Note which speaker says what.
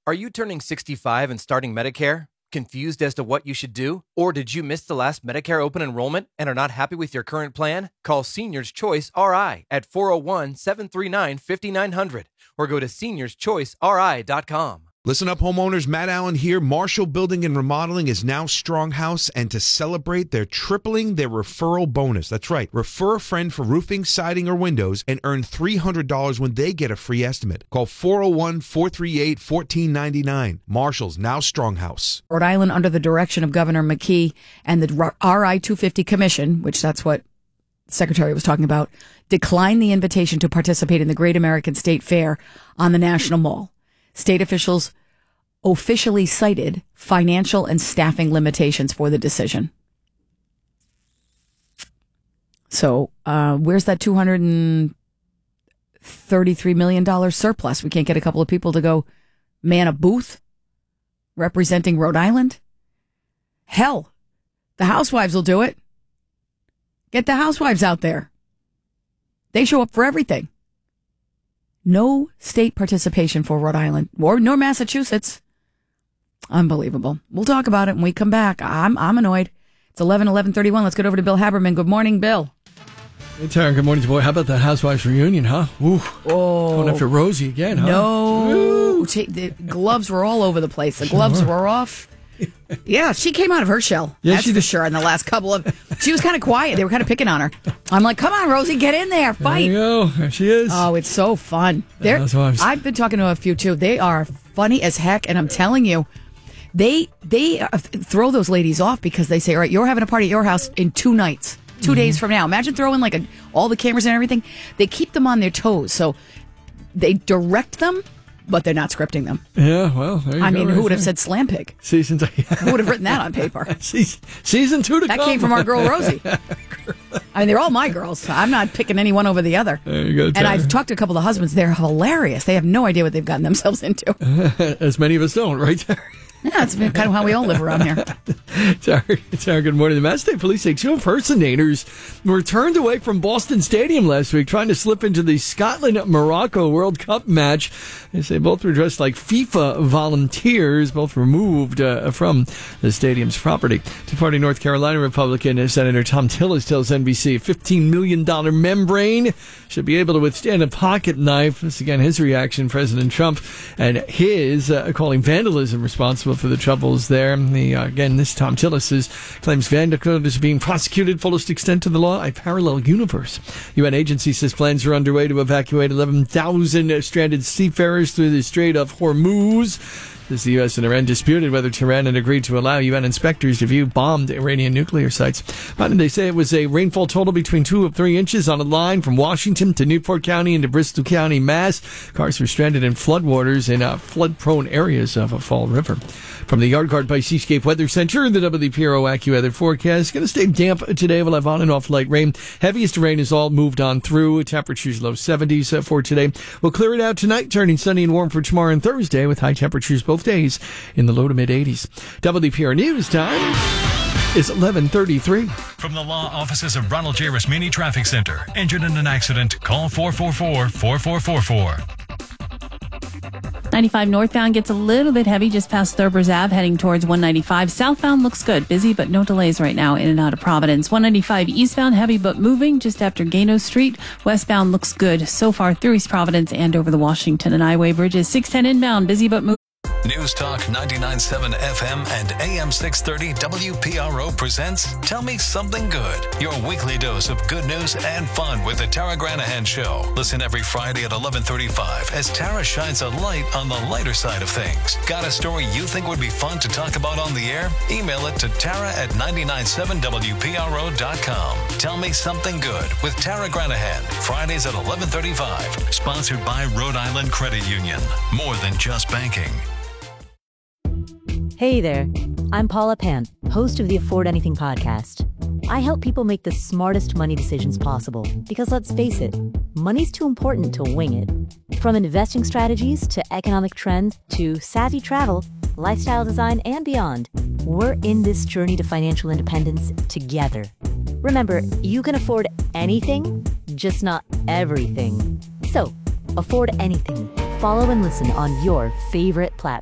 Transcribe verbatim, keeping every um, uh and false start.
Speaker 1: Are you turning sixty-five and starting Medicare? Confused as to what you should do? Or did you miss the last Medicare open enrollment and are not happy with your current plan? Call Seniors Choice R I at four oh one, seven three nine, five nine zero zero or go to seniors choice r i dot com.
Speaker 2: Listen up, homeowners. Matt Allen here. Marshall Building and Remodeling is now Stronghouse, and to celebrate, they're tripling their referral bonus. That's right. Refer a friend for roofing, siding, or windows and earn three hundred dollars when they get a free estimate. Call four oh one, four three eight, one four nine nine. Marshall's now Stronghouse.
Speaker 3: Rhode Island, under the direction of Governor McKee and the R I two fifty Commission, which that's what the Secretary was talking about, declined the invitation to participate in the Great American State Fair on the National Mall. State officials officially cited financial and staffing limitations for the decision. So, uh, where's that two hundred thirty-three million dollars surplus? We can't get a couple of people to go man a booth representing Rhode Island? Hell, the housewives will do it. Get the housewives out there. They show up for everything. No state participation for Rhode Island or nor Massachusetts. Unbelievable. We'll talk about it when we come back. I'm I'm annoyed. It's eleven, eleven thirty-one. Let's get over to Bill Haberman. Good morning, Bill.
Speaker 4: Hey, Tara. Good morning, boy. How about that Housewives reunion, huh? Ooh.
Speaker 3: Oh.
Speaker 4: Going after Rosie again, huh?
Speaker 3: No. The gloves were all over the place. The gloves sure. were off. Yeah, she came out of her shell. Yeah, that's she for did. sure. In the last couple of, she was kind of quiet. They were kind of picking on her. I'm like, come on, Rosie, get in there, fight.
Speaker 4: There you go. There she is.
Speaker 3: Oh, it's so fun. They're, I've been talking to a few too. They are funny as heck, and I'm telling you, they they uh, throw those ladies off because they say, all right, you're having a party at your house in two nights, two mm-hmm. days from now. Imagine throwing like a, all the cameras and everything. They keep them on their toes, so they direct them, but they're not scripting them.
Speaker 4: Yeah, well, there you
Speaker 3: I
Speaker 4: go,
Speaker 3: mean,
Speaker 4: right
Speaker 3: who would have
Speaker 4: there.
Speaker 3: said Slam Pig?
Speaker 4: Season two.
Speaker 3: Who would have written that on paper?
Speaker 4: Season two to
Speaker 3: that
Speaker 4: come.
Speaker 3: came from our girl Rosie. I mean, they're all my girls. I'm not picking any one over the other.
Speaker 4: There you go,
Speaker 3: and I've talked to a couple of husbands. They're hilarious. They have no idea what they've gotten themselves into.
Speaker 4: As many of us don't, right there.
Speaker 3: Yeah, that's kind of how we all live around here.
Speaker 4: Tara, Tara, good morning. The Mass State Police say two impersonators were turned away from Boston Stadium last week trying to slip into the Scotland-Morocco World Cup match. They say both were dressed like FIFA volunteers, both removed uh, from the stadium's property. Departing North Carolina Republican Senator Thom Tillis tells N B C a fifteen million dollars membrane should be able to withstand a pocket knife. This again, his reaction, President Trump, and his uh, calling vandalism responsible for the troubles there. The, uh, again, this Thom Tillis is, claims vandalism is being prosecuted fullest extent of the law, a parallel universe. U N agency says plans are underway to evacuate eleven thousand stranded seafarers through the Strait of Hormuz. As the U S and Iran disputed whether Tehran had agreed to allow U N inspectors to view bombed Iranian nuclear sites. But they say it was a rainfall total between two and three inches on a line from Washington to Newport County into Bristol County, Mass. Cars were stranded in floodwaters in uh, flood-prone areas of a Fall River. From the Yard Guard by Seascape Weather Center, the W P R O AccuWeather forecast. Going to stay damp today. We'll have on and off light rain. Heaviest rain is all moved on through. Temperatures low seventies for today. We'll clear it out tonight, turning sunny and warm for tomorrow and Thursday with high temperatures both days in the low to mid eighties. W P R News time is eleven thirty-three.
Speaker 5: From the law offices of Ronald J. Rasmini Traffic Center. Injured in an accident? Call four four four, four four four four.
Speaker 6: ninety-five northbound gets a little bit heavy just past Thurber's Ave heading towards one ninety-five. Southbound looks good. Busy, but no delays right now in and out of Providence. one ninety-five eastbound heavy but moving just after Gano Street. Westbound looks good so far through East Providence and over the Washington and Highway bridges. six ten inbound, busy but moving.
Speaker 5: News Talk ninety-nine point seven F M and A M six thirty W P R O presents Tell Me Something Good, your weekly dose of good news and fun with the Tara Granahan Show. Listen every Friday at eleven thirty-five as Tara shines a light on the lighter side of things. Got a story you think would be fun to talk about on the air? Email it to Tara at nine nine seven W P R O dot com. Tell Me Something Good with Tara Granahan, Fridays at eleven thirty-five. Sponsored by Rhode Island Credit Union. More than just banking.
Speaker 7: Hey there, I'm Paula Pant, host of the Afford Anything podcast. I help people make the smartest money decisions possible because, let's face it, money's too important to wing it. From investing strategies to economic trends to savvy travel, lifestyle design, and beyond, we're in this journey to financial independence together. Remember, you can afford anything, just not everything. So, afford anything. Follow and listen on your favorite platform.